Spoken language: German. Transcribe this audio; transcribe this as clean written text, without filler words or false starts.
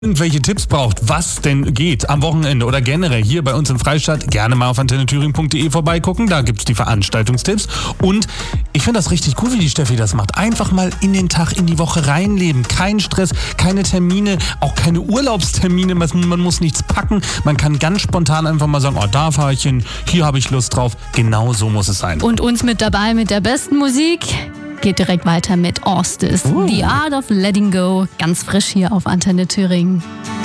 irgendwelche Tipps braucht, was denn geht am Wochenende oder generell hier bei uns in Freistadt, gerne mal auf antennethüringen.de vorbeigucken, da gibt's die Veranstaltungstipps. Und ich finde das richtig cool, wie die Steffi das macht. Einfach mal in den Tag, in die Woche reinleben. Kein Stress, keine Termine, auch keine Urlaubstermine, man muss nichts packen. Man kann ganz spontan einfach mal sagen, oh, da fahre ich hin, hier habe ich Lust drauf. Genau so muss es sein. Und uns mit dabei mit der besten Musik. Geht direkt weiter mit Orstis. The Art of Letting Go. Ganz frisch hier auf Antenne Thüringen.